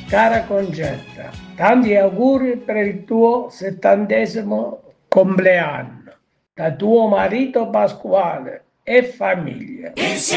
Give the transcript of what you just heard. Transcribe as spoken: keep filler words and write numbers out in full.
Cara Concetta, tanti auguri per il tuo settantesimo compleanno, da tuo marito Pasquale e famiglia.